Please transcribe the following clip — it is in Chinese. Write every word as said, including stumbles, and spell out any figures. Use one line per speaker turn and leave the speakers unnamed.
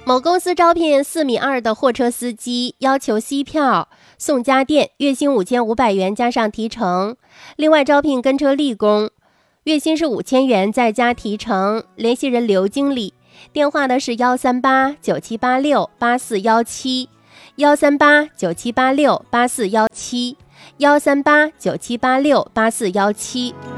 某公司招聘四米二的货车司机，要求吸票、送家电，月薪五千五百元加上提成。另外招聘跟车力工，月薪是五千元再加提成。联系人刘经理，电话呢是幺三八九七八六八四幺七，幺三八九七八六八四幺七，幺三八九七八六八四幺七。